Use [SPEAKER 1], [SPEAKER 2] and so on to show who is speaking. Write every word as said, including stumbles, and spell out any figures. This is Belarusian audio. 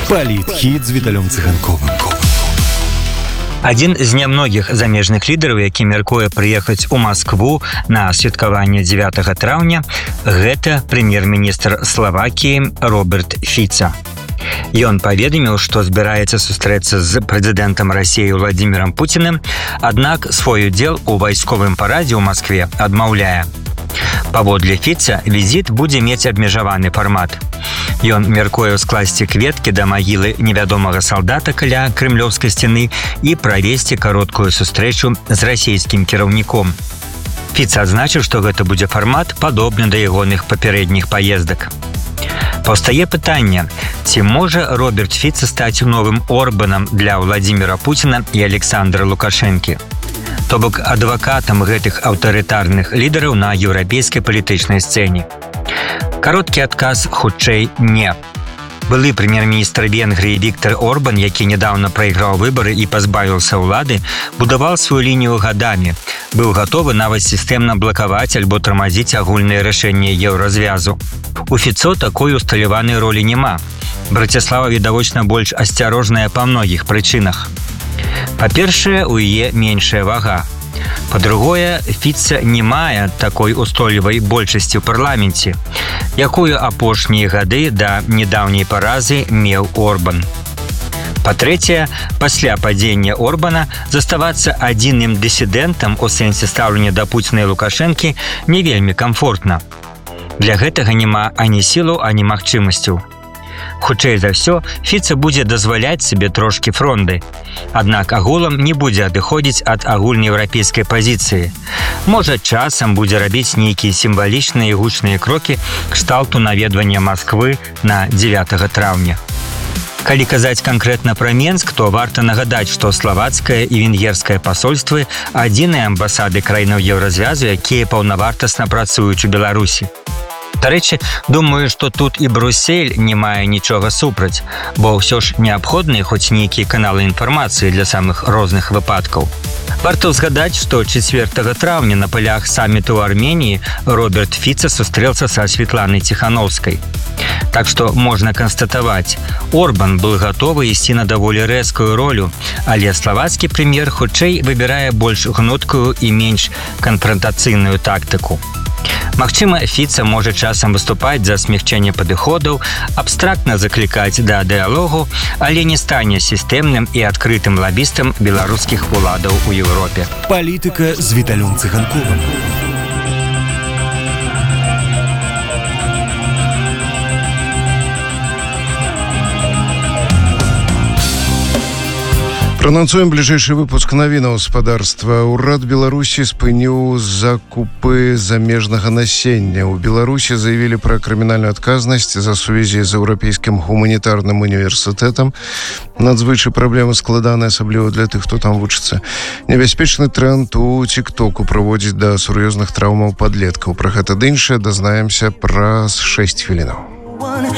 [SPEAKER 1] Палітхіт з Віталем Циганковым.
[SPEAKER 2] Адзін з нямногіх замежных лідараў, які мяркуе прыехаць у Маскву на святкаванне дзевятага траўня, гэта прэм'ер-міністр Славакіі Роберт Фіца. Ён паведаміў, што збіраецца сустрэцца з прэзідэнтам Расіі Владзімірам Пуціным, аднак свой удзел у вайсковым парадзе ў Маскве адмаўляе. Паводле Фіца, візіт будзе мець абмежаваны фармат. Ён мяркуе скласці кветкі да магілы невядомага салдата каля крэмлёўскай сцяны і правесці кароткую сустрэчу з расійскім кіраўніком. Фіц адзначыў, што гэта будзе фармат, падобны да ягоных папярэдніх паездак. Паўстае пытанне, ці можа Роберт Фіца стаць новым Орбанам для Владзіміра Пуціна і Александра Лукашэнкі? То бок адвакатам гэтых аўтарытарных лідараў на еўрапейскай палітычнай сцэне. Кароткі адказ хутчэй не. Былы прэм'ер-міністр Венгрыі Віктор Орбан, які нядаўна прайграў выбары і пазбавіўся ўлады, будаваў сваю лінію гадамі, быў гатовы нават сістэмна блакаваць альбо тармазіць агульныя рашэнні еўразвязу. У Фіцо такой усталяванай ролі няма. Браціслава відавочна больш асцярожная па многіх прычынах. Па-першае, у яе меншая вага. Па-другое, Фіца не мае такой устойлівай большасці ў парламенце, якую апошнія гады да недаўняй паразы меў Орбан. Па-трэцяе, пасля падзення Орбана заставацца адзіным дысідэнтам у сэнсе стаўлення да Пуціна і Лукашэнкі не вельмі камфортна. Для гэтага няма ані сілаў, ані магчымасцяў. Хутчэй за ўсё, Фіца будзе дазваляць сабе трошкі фронды. Аднак агулам не будзе адыходзіць ад агульнаеўрапейскай пазіцыі. Можа, часам будзе рабіць нейкія сімвалічныя і гучныя крокі кшталту наведвання Масквы на дзевятага траўня. Калі казаць канкрэтна пра Менск, то варта нагадаць, што славацкае і венгерскае пасольствы адзіныя амбасады краінаў еўразвязу, якія паўнавартасна працуюць у Беларусі. Дарэчы, думаю, што тут і Брюссель не мае нічога супраць, бо ўсё ж неабходныя хоць нейкія каналы інфармацыі для самых розных выпадкаў. Варта ўзгадаць, што чацвёртага траўня на палях саміту ў Арменіі Роберт Фіца сустрэўся са Святланай Ціханаўскай. Так што можна канстатаваць, Орбан быў гатовы ісці на даволі рэзкую ролю, але славацкі прэм'ер хутчэй выбірае больш гнуткую і менш канфрантацыйную тактыку. Магчыма, Фіца можа часам выступаць за смягчэнне падыходаў, абстрактна заклікаць да дыялогу, але не стане сістэмным і адкрытым лабістам беларускіх уладаў у Еўропе.
[SPEAKER 1] Палітыка з Віталем Циганковым.
[SPEAKER 3] Пранансуем бліжэйшы выпуск навінаў гаспадарства. Урад Беларусі спыніў закупы замежнага насення. У Беларусі заявілі пра крымінальную адказнасць за сувязі з еўрапейскім гуманітарным універсітэтам. Надзвычай праблема складаная, асабліва для тых, хто там вучыцца. Небяспечны тренд у тик-току прыводзіць да сур'ёзных траўмаў падлеткаў. Пра гэта ды іншае дазнаемся праз шэсць хвілінаў.